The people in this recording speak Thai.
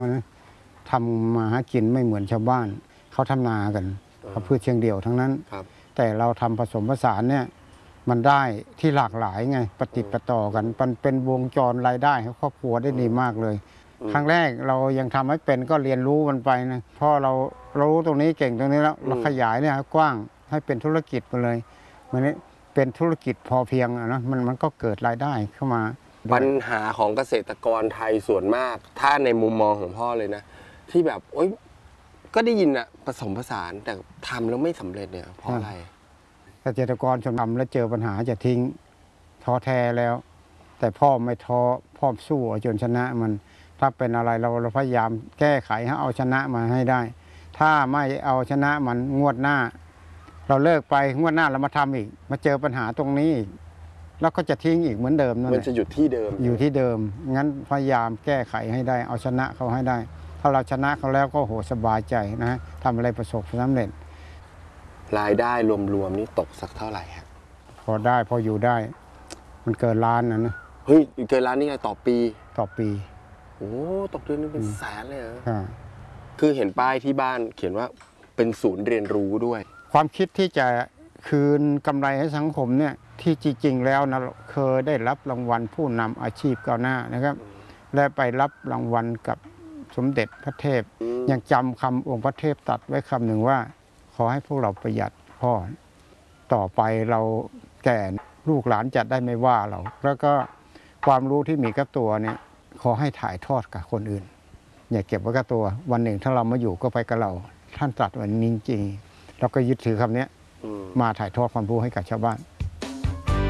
ทำมาหากินไม่เหมือนชาวบ้านเขาทำนากันเขาพืชเชิงเดี่ยวทั้งนั้นแต่เราทำผสมผสานเนี่ยมันได้ที่หลากหลายไงปฏิปต่อกันมันเป็นวงจรรายได้ให้ครอบครัวได้ดีมากเลยครั้งแรกเรายังทำไม่เป็นก็เรียนรู้มันไปนะพอเรารู้ตรงนี้เก่งตรงนี้แล้วเราขยายเนี่ยกว้างให้เป็นธุรกิจไปเลยมันนี้เป็นธุรกิจพอเพียงนะมันก็เกิดรายได้เข้ามาปัญหาของเกษตรกรไทยส่วนมากถ้าในมุมมองของพ่อเลยนะที่แบบโอ๊ยก็ได้ยินอะผสมผสานแต่ทำแล้วไม่สำเร็จเนี่ยเพราะอะไรเกษตรกรชนทำแล้วเจอปัญหาจะทิ้งท้อแท้แล้วแต่พ่อไม่ท้อพ่อสู้จนชนะมันถ้าเป็นอะไรเราพยายามแก้ไขให้เอาชนะมาให้ได้ถ้าไม่เอาชนะมันงวดหน้าเราเลิกไปงวดหน้าเรามาทำอีกมาเจอปัญหาตรงนี้แล้วก็จะทิ้งอีกเหมือนเดิมนั่นแหละมันจะอยู่ที่เดิมอยู่ที่เดิมงั้นพยายามแก้ไขให้ได้เอาชนะเขาให้ได้ถ้าเราชนะเขาแล้วก็โหสบายใจนะทำอะไรประสบความสำเร็จรายได้รวมๆนี่ตกสักเท่าไหร่ครับพอได้พออยู่ได้มันเกินล้านนะเฮ้ยเกินล้านนี่ไงต่อปีโอ้ตกเดือนนึงเป็นแสนเลยเหรอคือเห็นป้ายที่บ้านเขียนว่าเป็นศูนย์เรียนรู้ด้วยความคิดที่จะคืนกำไรให้สังคมเนี่ยที่จริงๆแล้วนะเคยได้รับรางวัลผู้นำอาชีพก้าวหน้านะครับและไปรับรางวัลกับสมเด็จพระเทพยังจำคำองค์พระเทพตัดไว้คำหนึ่งว่าขอให้พวกเราประหยัดพ่อต่อไปเราแก่ลูกหลานจะได้ไม่ว่าเราแล้วก็ความรู้ที่มีกับตัวเนี่ยขอให้ถ่ายทอดกับคนอื่นอย่าเก็บไว้กับตัววันหนึ่งถ้าเรามาอยู่ก็ไปกับเราท่านตรัสวันนี้จริงๆเราก็ยึดถือคำนี้มาถ่ายทอดความรู้ให้กับชาวบ้าน